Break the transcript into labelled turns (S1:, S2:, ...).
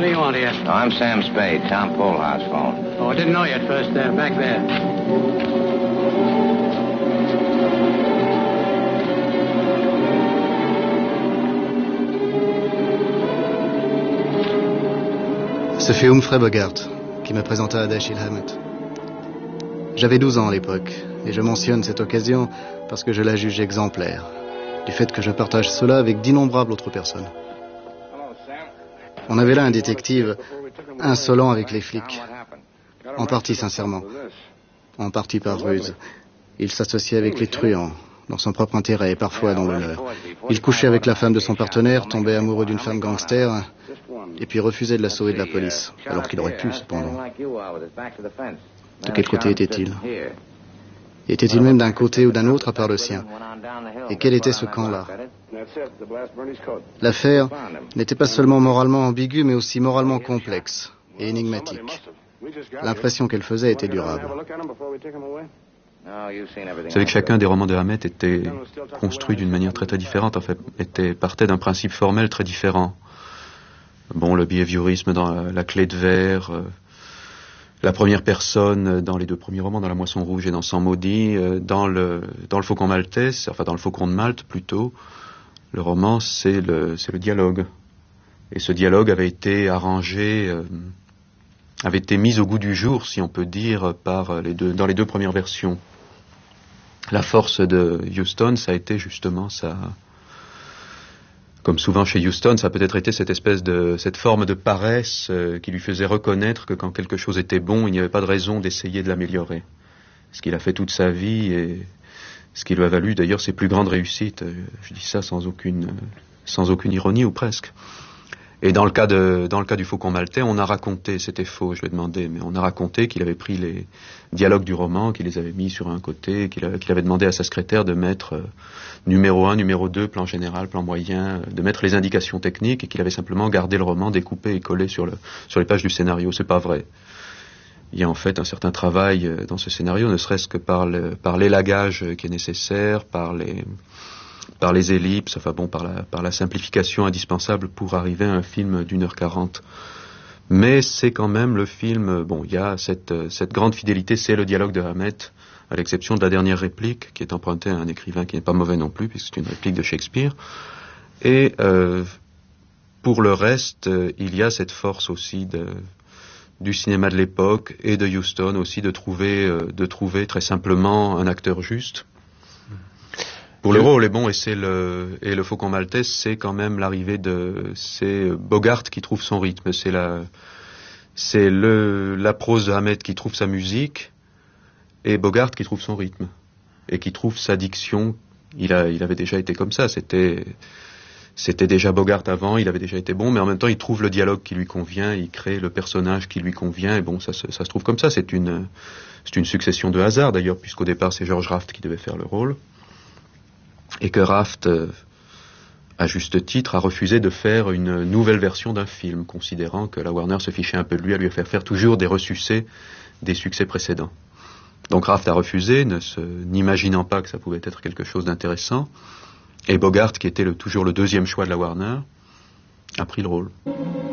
S1: What do you want here?
S2: Oh, I'm Sam Spade, Tom Polehouse phone.
S1: Oh, I didn't know you at first. Back there.
S3: Ce fut Humphrey Bogart qui me présenta à Dashiell Hammett. J'avais 12 ans à l'époque, et je mentionne cette occasion parce que je la juge exemplaire, du fait que je partage cela avec d'innombrables autres personnes. On avait là un détective insolent avec les flics, en partie sincèrement, en partie par ruse. Il s'associait avec les truands, dans son propre intérêt et parfois dans le leur. Il couchait avec la femme de son partenaire, tombait amoureux d'une femme gangster, et puis refusait de la sauver de la police, alors qu'il aurait pu, cependant. De quel côté était-il? Était-il même d'un côté ou d'un autre à part le sien? Et quel était ce camp-là? L'affaire n'était pas seulement moralement ambiguë, mais aussi moralement complexe et énigmatique. L'impression qu'elle faisait était durable.
S4: Vous savez que chacun des romans de Hammett était construit d'une manière très très différente, en fait, partait d'un principe formel très différent. Bon, le behaviorisme dans la clé de verre, la première personne dans les deux premiers romans, dans La Moisson Rouge et dans Sang Maudit, dans le Faucon Maltese, enfin dans le Faucon de Malte plutôt, le roman c'est le dialogue. Et ce dialogue avait été arrangé, avait été mis au goût du jour, si on peut dire, dans les deux premières versions. La force de Huston, ça a été justement ça. Comme souvent chez Huston, ça a peut-être été cette forme de paresse qui lui faisait reconnaître que quand quelque chose était bon, il n'y avait pas de raison d'essayer de l'améliorer. Ce qu'il a fait toute sa vie et ce qui lui a valu d'ailleurs ses plus grandes réussites. Je dis ça sans aucune ironie ou presque. Et dans le cas du Faucon Maltais, on a raconté, c'était faux, je l'ai demandé, mais on a raconté qu'il avait pris les dialogues du roman, qu'il les avait mis sur un côté, qu'il avait demandé à sa secrétaire de mettre numéro 1, numéro 2, plan général, plan moyen, de mettre les indications techniques et qu'il avait simplement gardé le roman découpé et collé sur les pages du scénario. C'est pas vrai. Il y a en fait un certain travail dans ce scénario, ne serait-ce que par l'élagage qui est nécessaire, par les ellipses, enfin bon, par la simplification indispensable pour arriver à un film d'1h40. Mais c'est quand même le film, bon, il y a cette grande fidélité, c'est le dialogue de Hammett, à l'exception de la dernière réplique, qui est empruntée à un écrivain qui n'est pas mauvais non plus, puisque c'est une réplique de Shakespeare. Et pour le reste, il y a cette force aussi du cinéma de l'époque et de Huston aussi de trouver très simplement un acteur juste. Pour le rôle est bon et le Faucon Maltese, c'est quand même c'est Bogart qui trouve son rythme, c'est la prose de Hammett qui trouve sa musique et Bogart qui trouve son rythme et qui trouve sa diction. Il avait déjà été comme ça, c'était déjà Bogart avant, il avait déjà été bon, mais en même temps il trouve le dialogue qui lui convient, il crée le personnage qui lui convient et bon, ça se trouve comme ça. C'est une succession de hasards d'ailleurs, puisqu'au départ c'est George Raft qui devait faire le rôle. Et que Raft, à juste titre, a refusé de faire une nouvelle version d'un film, considérant que la Warner se fichait un peu de lui, à lui faire toujours des ressucés des succès précédents. Donc Raft a refusé, n'imaginant pas que ça pouvait être quelque chose d'intéressant, et Bogart, qui était toujours le deuxième choix de la Warner, a pris le rôle.